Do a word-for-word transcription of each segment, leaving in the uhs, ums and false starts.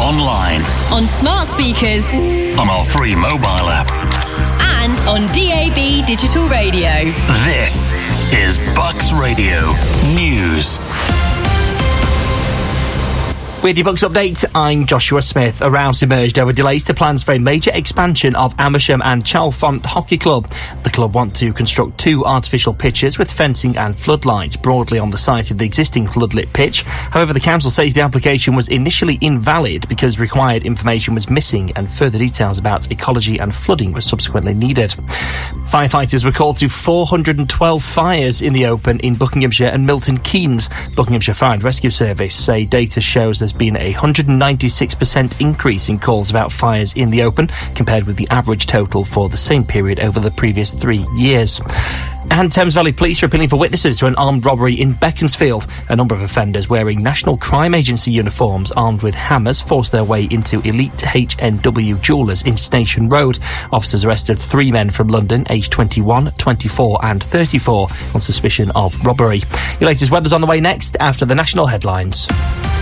online, on smart speakers, on our free mobile app, and on D A B digital radio. This is Bucks Radio News. With your Bucks update, I'm Joshua Smith. A rouse emerged over delays to plans for a major expansion of Amersham and Chalfont Hockey Club. The club want to construct two artificial pitches with fencing and floodlights broadly on the site of the existing floodlit pitch. However, the council says the application was initially invalid because required information was missing and further details about ecology and flooding were subsequently needed. Firefighters were called to four hundred twelve fires in the open in Buckinghamshire and Milton Keynes. Buckinghamshire Fire and Rescue Service say data shows there's been a one hundred ninety-six percent increase in calls about fires in the open compared with the average total for the same period over the previous three years. And Thames Valley Police are appealing for witnesses to an armed robbery in Beaconsfield. A number of offenders wearing National Crime Agency uniforms armed with hammers forced their way into Elite H N W Jewellers in Station Road. Officers arrested three men from London, aged twenty-one, twenty-four and thirty-four, on suspicion of robbery. Your latest weather's on the way next after the national headlines.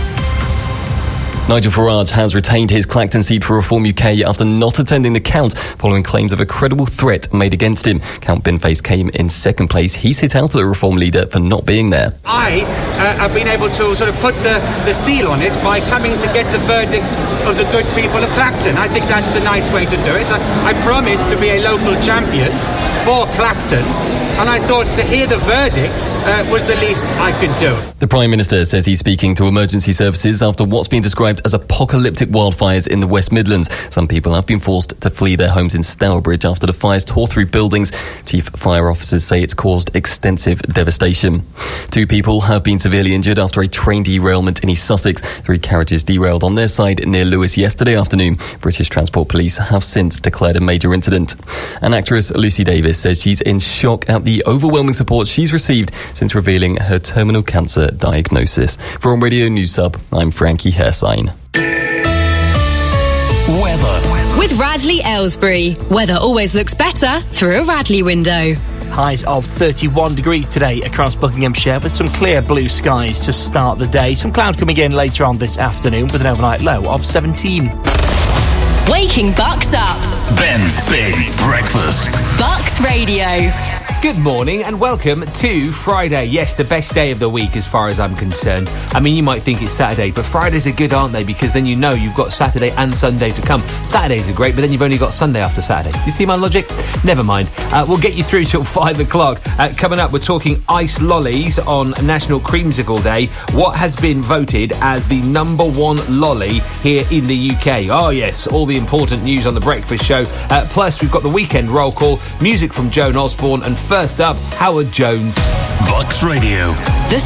Nigel Farage has retained his Clacton seat for Reform U K after not attending the count following claims of a credible threat made against him. Count Binface came in second place. He's hit out at the Reform leader for not being there. I uh, have been able to sort of put the, the seal on it by coming to get the verdict of the good people of Clacton. I think that's the nice way to do it. I, I promised to be a local champion for Clacton, and I thought to hear the verdict uh, was the least I could do. The Prime Minister says he's speaking to emergency services after what's been described as apocalyptic wildfires in the West Midlands. Some people have been forced to flee their homes in Stourbridge after the fires tore through buildings. Chief fire officers say it's caused extensive devastation. Two people have been severely injured after a train derailment in East Sussex. Three carriages derailed on their side near Lewes yesterday afternoon. British Transport Police have since declared a major incident. And actress Lucy Davis says she's in shock at the overwhelming support she's received since revealing her terminal cancer diagnosis. For On Radio News Sub, I'm Frankie Hersign. Weather. With Radley Aylesbury. Weather always looks better through a Radley window. Highs of thirty-one degrees today across Buckinghamshire with some clear blue skies to start the day. Some cloud coming in later on this afternoon with an overnight low of seventeen. Waking Bucks up. Ben's Big Breakfast. Bucks Radio. Good morning and welcome to Friday. Yes, the best day of the week as far as I'm concerned. I mean, you might think it's Saturday, but Fridays are good, aren't they? Because then you know you've got Saturday and Sunday to come. Saturdays are great, but then you've only got Sunday after Saturday. Do you see my logic? Never mind. Uh, we'll get you through till five o'clock. Uh, coming up, we're talking ice lollies on National Creamsicle Day. What has been voted as the number one lolly here in the U K? Oh, yes, all the important news on The Breakfast Show. Uh, plus, we've got the weekend roll call, music from Joan Osborne, and first up, Howard Jones. Bucks Radio. The